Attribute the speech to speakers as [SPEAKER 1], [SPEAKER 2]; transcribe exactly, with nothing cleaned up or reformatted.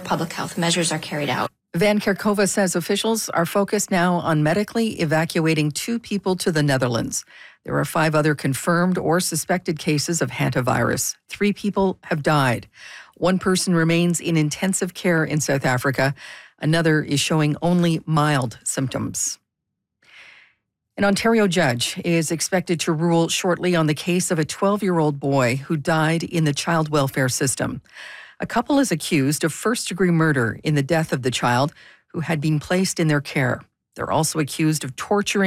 [SPEAKER 1] public health measures are carried out.
[SPEAKER 2] Van Kerkhove says officials are focused now on medically evacuating two people to the Netherlands. There are five other confirmed or suspected cases of hantavirus. Three people have died. One person remains in intensive care in South Africa. Another is showing only mild symptoms. An Ontario judge is expected to rule shortly on the case of a twelve-year-old boy who died in the child welfare system. A couple is accused of first-degree murder in the death of the child who had been placed in their care. They're also accused of torturing